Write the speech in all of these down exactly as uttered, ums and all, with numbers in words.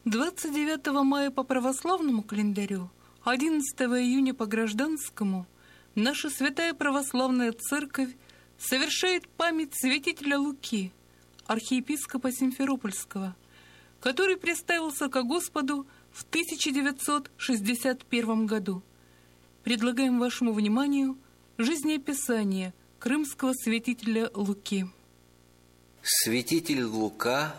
двадцать девятого мая по православному календарю, одиннадцатого июня по гражданскому, наша Святая Православная Церковь совершает память святителя Луки, архиепископа Симферопольского, который представился ко Господу в тысяча девятьсот шестьдесят первом году. Предлагаем вашему вниманию жизнеописание крымского святителя Луки. Святитель Лука,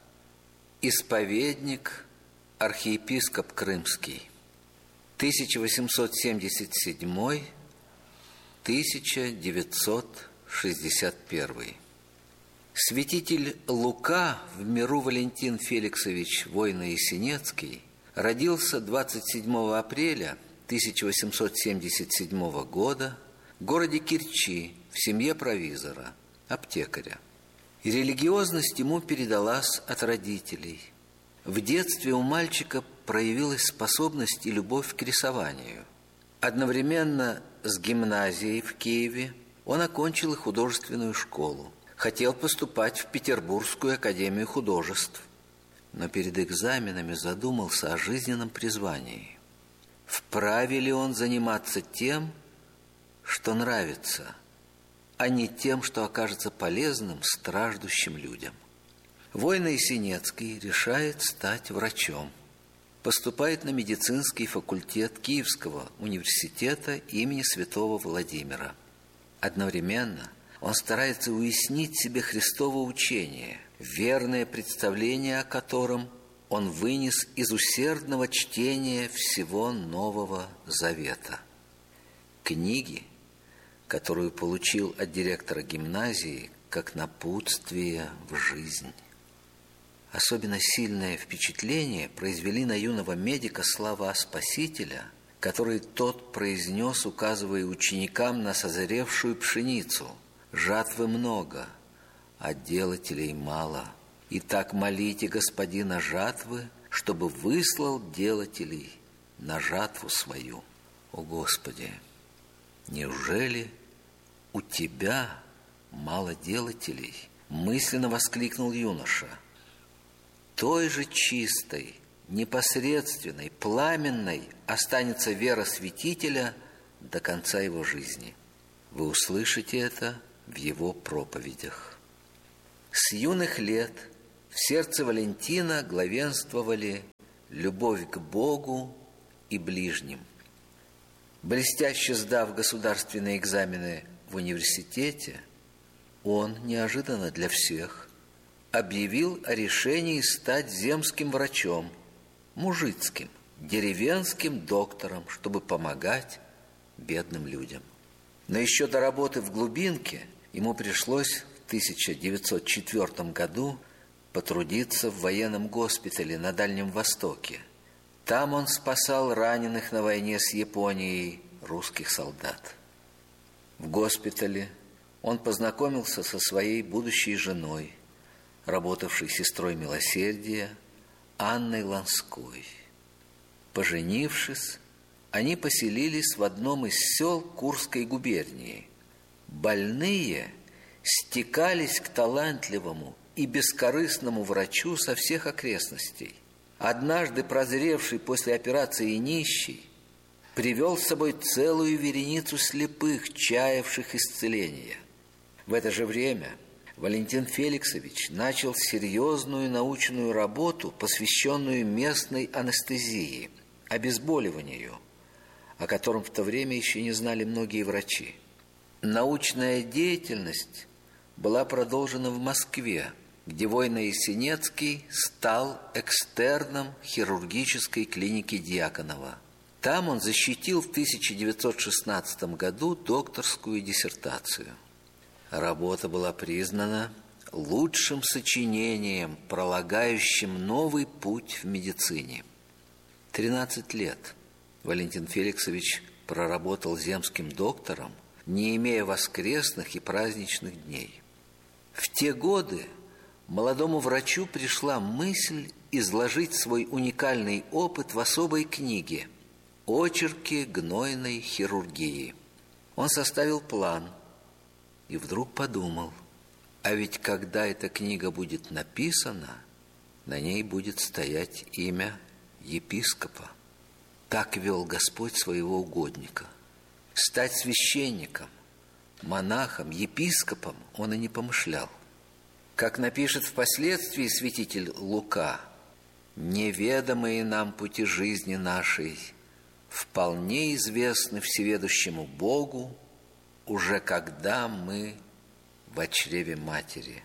исповедник, архиепископ крымский, тысяча восемьсот семьдесят седьмой — тысяча девятьсот шестьдесят первый. Святитель Лука, в миру Валентин Феликсович Войно-Ясенецкий, родился двадцать седьмого апреля тысяча восемьсот семьдесят седьмого года в городе Керчи в семье провизора, аптекаря. И религиозность ему передалась от родителей. В детстве у мальчика проявилась способность и любовь к рисованию. Одновременно с гимназией в Киеве он окончил и художественную школу. Хотел поступать в Петербургскую академию художеств, но перед экзаменами задумался о жизненном призвании. Вправе ли он заниматься тем, что нравится, а не тем, что окажется полезным страждущим людям? Войно-Ясенецкий решает стать врачом. Поступает на медицинский факультет Киевского университета имени святого Владимира. Одновременно он старается уяснить себе Христово учение, верное представление о котором он вынес из усердного чтения всего Нового Завета. Книги, которую получил от директора гимназии как напутствие в жизнь. Особенно сильное впечатление произвели на юного медика слова Спасителя, которые тот произнес, указывая ученикам на созревшую пшеницу: «Жатвы много, а делателей мало. Итак, молите Господина жатвы, чтобы выслал делателей на жатву свою». О Господи! Неужели у Тебя мало делателей? Мысленно воскликнул юноша. Той же чистой, непосредственной, пламенной останется вера святителя до конца его жизни. Вы услышите это в его проповедях. С юных лет в сердце Валентина главенствовали любовь к Богу и ближним. Блестяще сдав государственные экзамены в университете, он, неожиданно для всех, объявил о решении стать земским врачом, мужицким, деревенским доктором, чтобы помогать бедным людям. Но еще до работы в глубинке ему пришлось в тысяча девятьсот четвёртом году потрудиться в военном госпитале на Дальнем Востоке. Там он спасал раненых на войне с Японией русских солдат. В госпитале он познакомился со своей будущей женой, работавшей сестрой милосердия, Анной Ланской. Поженившись, они поселились в одном из сел Курской губернии. Больные стекались к талантливому и бескорыстному врачу со всех окрестностей. Однажды прозревший после операции нищий привел с собой целую вереницу слепых, чаявших исцеления. В это же время Валентин Феликсович начал серьезную научную работу, посвященную местной анестезии, обезболиванию, о котором в то время еще не знали многие врачи. Научная деятельность была продолжена в Москве, где Войно-Ясенецкий стал экстерном хирургической клиники Дьяконова. Там он защитил в тысяча девятьсот шестнадцатом году докторскую диссертацию. Работа была признана лучшим сочинением, пролагающим новый путь в медицине. тринадцать лет Валентин Феликсович проработал земским доктором, не имея воскресных и праздничных дней. В те годы молодому врачу пришла мысль изложить свой уникальный опыт в особой книге «Очерки гнойной хирургии». Он составил план и вдруг подумал: а ведь когда эта книга будет написана, на ней будет стоять имя епископа. Так вел Господь своего угодника. Стать священником, монахом, епископом он и не помышлял. Как напишет впоследствии святитель Лука: «Неведомые нам пути жизни нашей вполне известны всеведущему Богу, уже когда мы в чреве матери».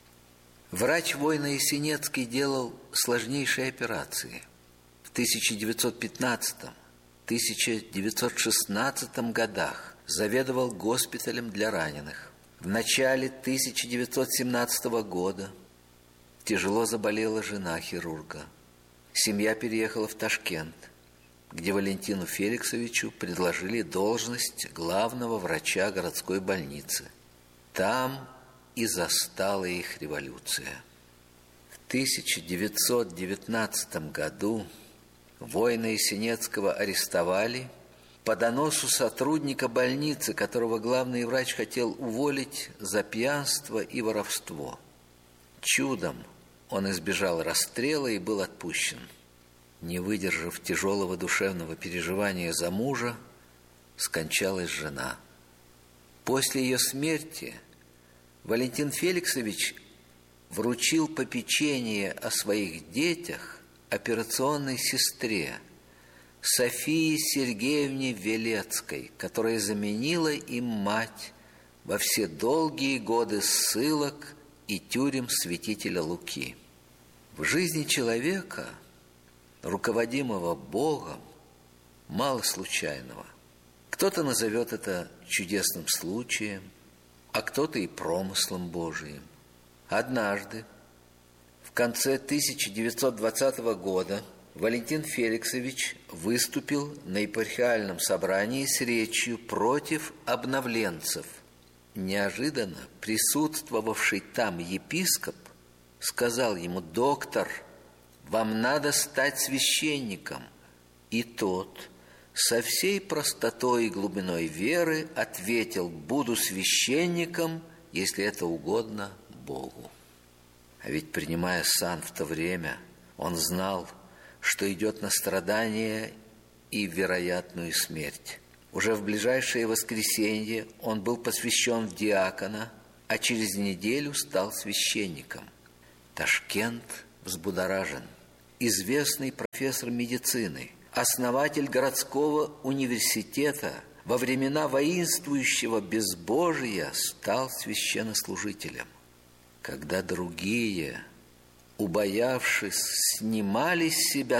Врач Войно Ясенецкий делал сложнейшие операции. В тысяча девятьсот пятнадцатом — тысяча девятьсот шестнадцатом годах заведовал госпиталем для раненых. В начале тысяча девятьсот семнадцатого года тяжело заболела жена хирурга. Семья переехала в Ташкент, где Валентину Феликсовичу предложили должность главного врача городской больницы. Там и застала их революция. В тысяча девятьсот девятнадцатом году Войно Ясенецкого арестовали по доносу сотрудника больницы, которого главный врач хотел уволить за пьянство и воровство. Чудом он избежал расстрела и был отпущен. Не выдержав тяжелого душевного переживания за мужа, скончалась жена. После ее смерти Валентин Феликсович вручил попечение о своих детях операционной сестре Софии Сергеевне Велецкой, которая заменила им мать во все долгие годы ссылок и тюрем святителя Луки. В жизни человека, руководимого Богом, мало случайного. Кто-то назовет это чудесным случаем, а кто-то и промыслом Божиим. Однажды, в конце тысяча девятьсот двадцатого года, Валентин Феликсович выступил на епархиальном собрании с речью против обновленцев. Неожиданно присутствовавший там епископ сказал ему: «Доктор, вам надо стать священником». И тот со всей простотой и глубиной веры ответил: «Буду священником, если это угодно Богу». А ведь, принимая сан в то время, он знал, что идет на страдания и вероятную смерть. Уже в ближайшее воскресенье он был посвящен в диакона, а через неделю стал священником. Ташкент взбудоражен. Известный профессор медицины, основатель городского университета, во времена воинствующего безбожия стал священнослужителем. Когда другие, убоявшись, снимали с себя